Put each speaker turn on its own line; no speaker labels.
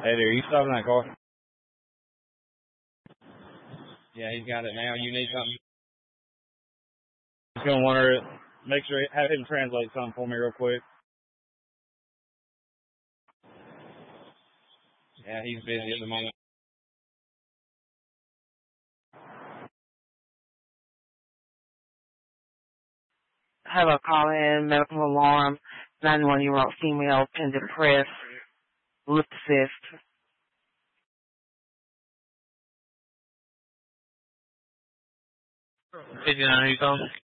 Hey there, you stopping that car? Yeah, he's got it now. You need something? He's gonna wonder it. Make sure have him translate something for me real quick. Yeah, he's busy at the moment.
Hello, call-in, medical alarm, 91-year-old female, been depressed, lip assist.
59, who's on?